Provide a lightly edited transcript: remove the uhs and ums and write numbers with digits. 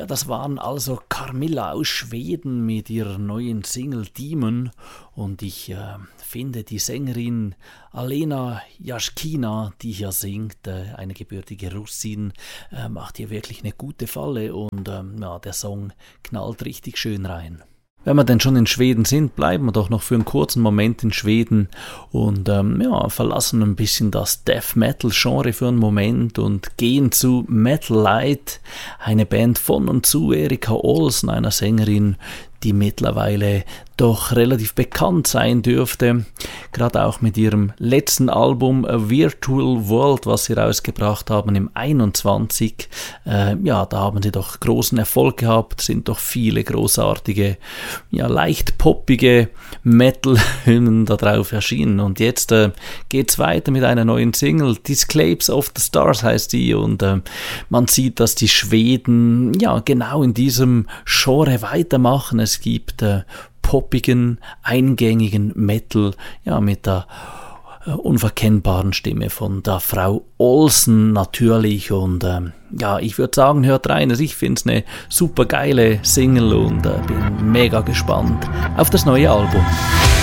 Ja, das waren also Carmilla aus Schweden mit ihrer neuen Single Demon und ich finde die Sängerin Alena Jaschkina, die hier singt, eine gebürtige Russin, macht hier wirklich eine gute Falle und ja, der Song knallt richtig schön rein. Wenn wir denn schon in Schweden sind, bleiben wir doch noch für einen kurzen Moment in Schweden und verlassen ein bisschen das Death Metal Genre für einen Moment und gehen zu Metal Light, eine Band von und zu Erika Olsen, einer Sängerin, die mittlerweile doch relativ bekannt sein dürfte, gerade auch mit ihrem letzten Album A Virtual World, was sie rausgebracht haben im 21. Da haben sie doch großen Erfolg gehabt, sind doch viele großartige, leicht poppige Metal-Hymnen da drauf erschienen und jetzt geht's weiter mit einer neuen Single, Disclapes of the Stars heißt die und man sieht, dass die Schweden genau in diesem Genre weitermachen. Es gibt poppigen, eingängigen Metal, mit der unverkennbaren Stimme von der Frau Olsen natürlich und ich würde sagen, hört rein, also ich finde es eine super geile Single und bin mega gespannt auf das neue Album.